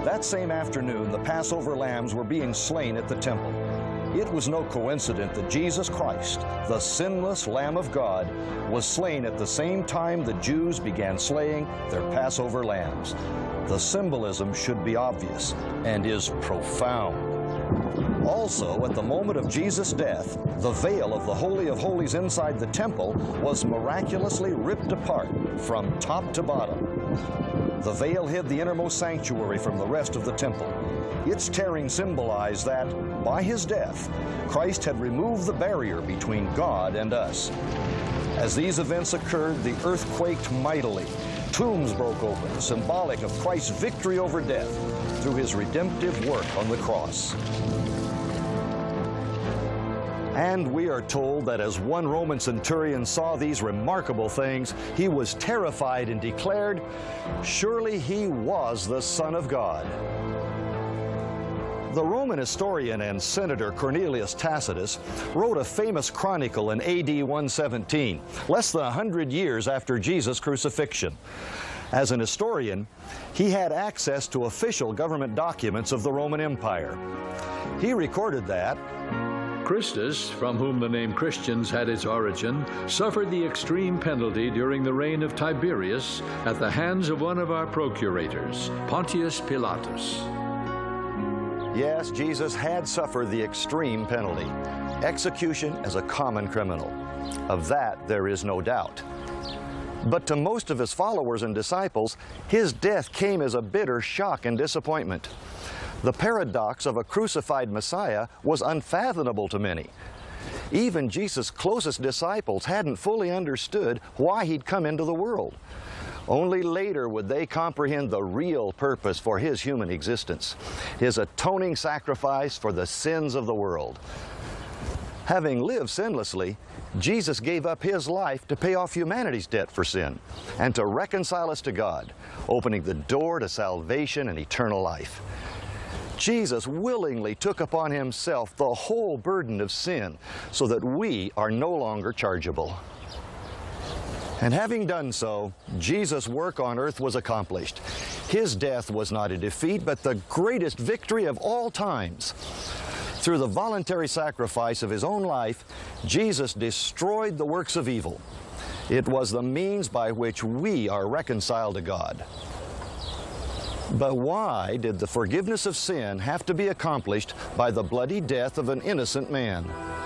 That same afternoon, the Passover lambs were being slain at the temple. It was no coincidence that Jesus Christ, the sinless Lamb of God, was slain at the same time the Jews began slaying their Passover lambs. The symbolism should be obvious and is profound. Also, at the moment of Jesus' death, the veil of the Holy of Holies inside the temple was miraculously ripped apart from top to bottom. The veil hid the innermost sanctuary from the rest of the temple. Its tearing symbolized that, by his death, Christ had removed the barrier between God and us. As these events occurred, the earth quaked mightily. Tombs broke open, symbolic of Christ's victory over death through his redemptive work on the cross. And we are told that as one Roman centurion saw these remarkable things, he was terrified and declared, "Surely he was the Son of God." The Roman historian and senator Cornelius Tacitus wrote a famous chronicle in AD 117, less than 100 years after Jesus' crucifixion. As an historian, he had access to official government documents of the Roman Empire. He recorded that Christus, from whom the name Christians had its origin, suffered the extreme penalty during the reign of Tiberius at the hands of one of our procurators, Pontius Pilatus. yes, Jesus had suffered the extreme penalty, execution as a common criminal. Of that, there is no doubt. But to most of his followers and disciples, his death came as a bitter shock and disappointment. The paradox of a crucified Messiah was unfathomable to many. Even Jesus' closest disciples hadn't fully understood why he'd come into the world. Only later would they comprehend the real purpose for his human existence, his atoning sacrifice for the sins of the world. Having lived sinlessly, Jesus gave up his life to pay off humanity's debt for sin and to reconcile us to God, opening the door to salvation and eternal life. Jesus willingly took upon himself the whole burden of sin so that we are no longer chargeable. And having done so, Jesus' work on earth was accomplished. His death was not a defeat, but the greatest victory of all times. Through the voluntary sacrifice of his own life, Jesus destroyed the works of evil. It was the means by which we are reconciled to God. But why did the forgiveness of sin have to be accomplished by the bloody death of an innocent man?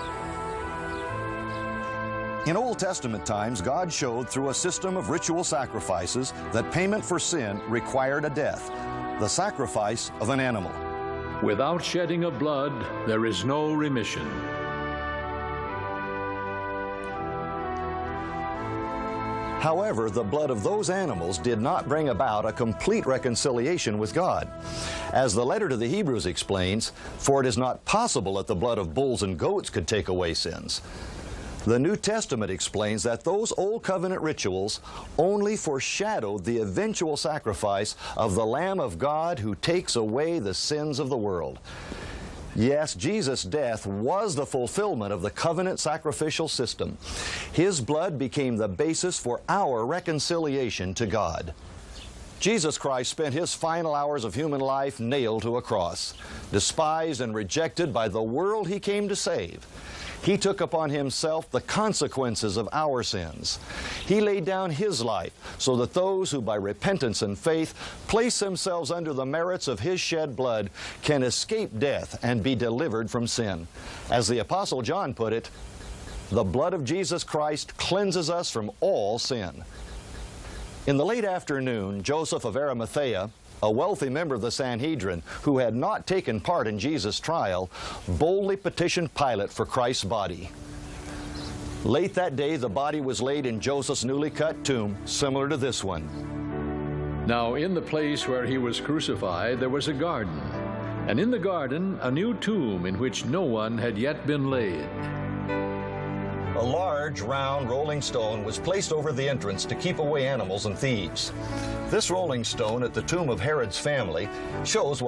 In Old Testament times, God showed through a system of ritual sacrifices that payment for sin required a death, the sacrifice of an animal. Without shedding of blood, there is no remission. However, the blood of those animals did not bring about a complete reconciliation with God. As the letter to the Hebrews explains, for it is not possible that the blood of bulls and goats could take away sins. The New Testament explains that those Old Covenant rituals only foreshadowed the eventual sacrifice of the Lamb of God who takes away the sins of the world. Yes, Jesus' death was the fulfillment of the covenant sacrificial system. His blood became the basis for our reconciliation to God. Jesus Christ spent his final hours of human life nailed to a cross, despised and rejected by the world he came to save. He took upon himself the consequences of our sins. He laid down his life so that those who by repentance and faith place themselves under the merits of his shed blood can escape death and be delivered from sin. As the Apostle John put it, the blood of Jesus Christ cleanses us from all sin. In the late afternoon, Joseph of Arimathea, a wealthy member of the Sanhedrin who had not taken part in Jesus' trial, boldly petitioned Pilate for Christ's body. Late that day, the body was laid in Joseph's newly cut tomb, similar to this one. Now in the place where he was crucified there was a garden, and in the garden a new tomb in which no one had yet been laid. A large, round, rolling stone was placed over the entrance to keep away animals and thieves. This rolling stone at the tomb of Herod's family shows